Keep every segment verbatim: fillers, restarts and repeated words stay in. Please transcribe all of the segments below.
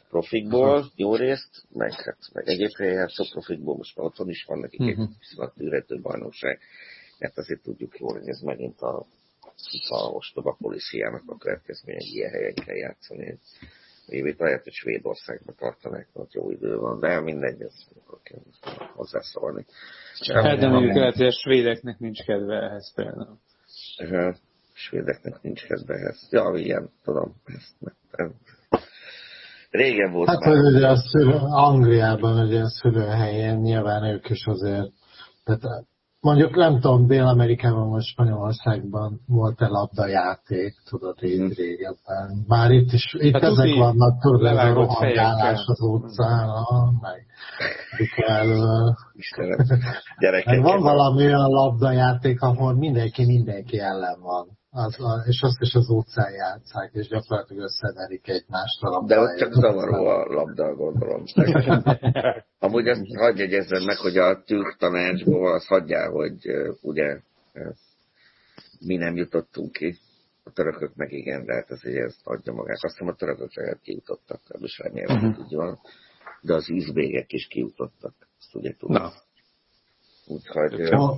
profikból, jó részt, meg, hát, meg egyéb helyen játszó profikból, most már otthon is van nekik uh-huh. egy viszont tűrető bajnokság, mert azért tudjuk jól, hogy ez megint a FIFA ostoba policiának a következmény, egy ilyen helyen kell játszani. Évét ahelyett, hogy Svédországba tartanák, ott jó idő van, de mindegy, ezt amikor kell hozzászólni. Hát de mondjuk lehet, hogy a svédeknek nincs kedve ehhez például. A svédeknek nincs kedve ehhez. Ja, ilyen, tudom, ezt nem. Régen volt hát, már. Hát, hogy a szülő, Angliában, ugye a szülőhelyén nyilván ők is azért, tehát mondjuk nem tudom, Dél-Amerikában vagy Spanyolországban volt-e labdajáték, tudod, így hmm. régebben. Már itt is, itt hát ezek vannak, tudod, ez a rohangálás az utcán, meg elől. Istenem, gyerekek. Van valami olyan labdajáték, ahol mindenki mindenki ellen van. Az, a, és azt is az utcán játszák, és gyakorlatilag összeverik egymást a labdáját. De ott csak zavaró a labda, gondolom. Amúgy azt hagyj jegyezzem meg, hogy a türk tanácsból azt hagyjál, hogy uh, ugye uh, mi nem jutottunk ki, a törökök meg igen, de hát azért ezt adja magát. Azt hiszem a törökök legalább kijutottak, és remélem, uh-huh. hogy így van. De az üzbégek is kijutottak, ezt ugye tudom. Na. Úgyhogy... Uh,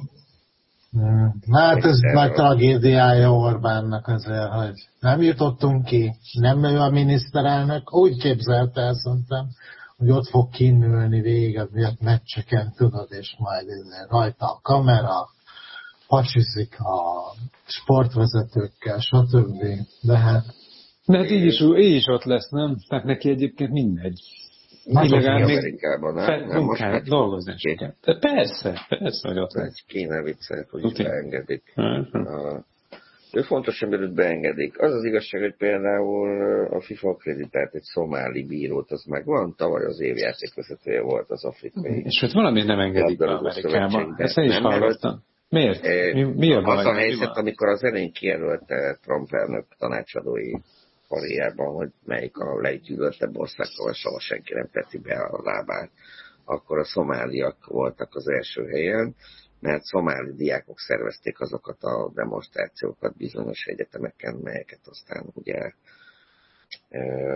Hát ez nagy tragédiája Orbánnak azért, hogy nem jutottunk ki, nem ő a miniszterelnök, úgy képzelte el szerintem, hogy ott fog kinülni végig a meccseken, tudod, és majd rajta a kamera, pacsizik a sportvezetőkkel, stb. De hát... De hát így is, így is ott lesz, nem? Tehát neki egyébként mindegy. Legalább még Amerikában, nem? Nem most kell dolgozni. De persze, persze, hogy ott lesz. Kéne viccelt, hogy is beengedik. Uh, ő fontos, hogy őt beengedik. Az az igazság, hogy például a FIFA akkreditált egy szomáli bírót, az megvan, tavaly az év játékvezetője volt az afrikai. És hogy valami nem engedik be Amerikában. Ezt én is hallottam. Miért? Mi, mi a baj? Az a helyzet, amikor az elején kijelölte Trump elnök tanácsadói karriában, hogy melyik a leggyűlöltebb országról, soha senki nem teti be a lábát, akkor a szomáliak voltak az első helyen, mert szomáli diákok szervezték azokat a demonstrációkat bizonyos egyetemeken, melyeket aztán ugye, e,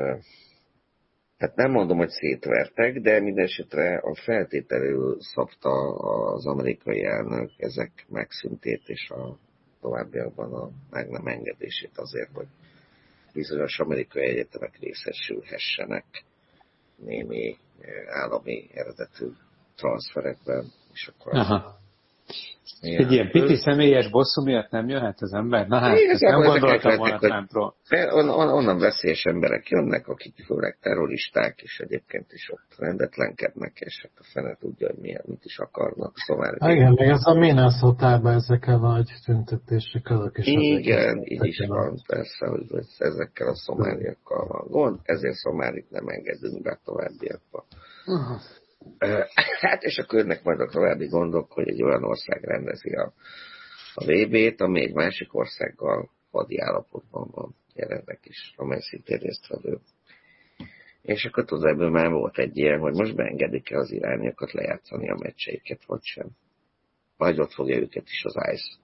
hát nem mondom, hogy szétvertek, de mindesetre a feltételül szabta az amerikai elnök ezek megszüntét és a továbbiakban a meg nem engedését azért, hogy bizonyos amerikai egyetemek részesülhessenek némi állami eredetű transferekben, és akkor... Aha. Ilyen. Egy ilyen piti személyes bosszú miatt nem jöhet az ember? Na hát, ezt nem gondoltam volna Trumpról. On, on, onnan veszélyes emberek jönnek, akik főleg terroristák, és egyébként is ott rendetlenkednek, és hát a fene tudja, hogy milyen, mit is akarnak. Szóval igen, még ez a Minnesota-ban ezek a nagy tüntetések, azok is... Igen, így is van, persze, hogy ezekkel a szomáliakkal van gond, ezért szomálit nem engedünk be továbbiakba. Uh-huh. Hát, és akkor jönnek majd a további gondok, hogy egy olyan ország rendezi a, a vé bét, ami egy másik országgal hadi állapotban van jelenleg is, amely szintén résztvevő. És akkor tudod, ebből már volt egy ilyen, hogy most beengedik-e az irániakat lejátszani a meccseiket, vagy sem. Vagy ott fogja őket is az ICE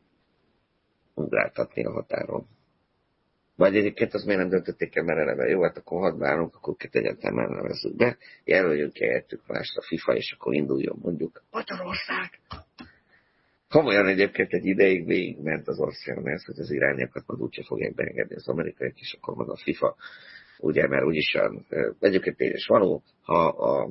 ugráltatni a határon. Vagy egyébként az miért nem döntötték el, mert eleve jó, hát akkor hadd várunk, akkor őket egyáltalán nem nevezzük be, jelöljünk helyettük mást a FIFA, és akkor induljon mondjuk Magyarország. Komolyan egyébként egy ideig végigment az országon ez, hogy az irányokat majd úgyse fogják beengedni az amerikaiak, és akkor meg a FIFA, ugye, mert úgyis olyan, egyébként én is való, ha a,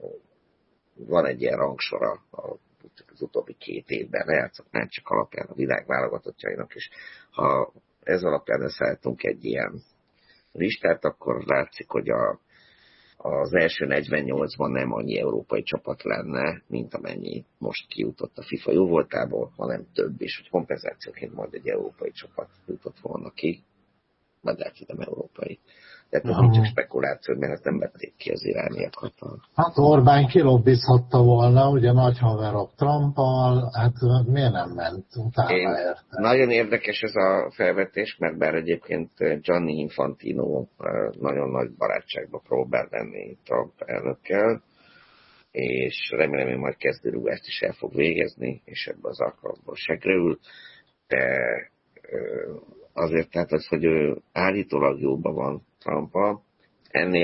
van egy ilyen rangsora az utóbbi két évben, lejátszok már csak alapján a világ válogatottjainak, és ha ez alapján összeálltunk egy ilyen listát, akkor látszik, hogy a, az első negyvennyolcban nem annyi európai csapat lenne, mint amennyi most kijutott a FIFA jóvoltából, hanem több is, hogy kompenzációként majd egy európai csapat jutott volna ki, vagy lehet, hogy nem európai. Tehát ez nincs csak spekuláció, mert ezt nem vették ki az irániakat. Hát Orbán kilobbizhatta volna, ugye nagy haverok Trumpal, hát miért nem ment utána érte? Nagyon érdekes ez a felvetés, mert bár egyébként Gianni Infantino nagyon nagy barátságba próbál lenni Trump elnökkel, és remélem, hogy majd kezdőrúgást is el fog végezni, és ebben az alkalomból segrül, de azért tehát az, hogy ő állítólag jóban van Trumpal, ennél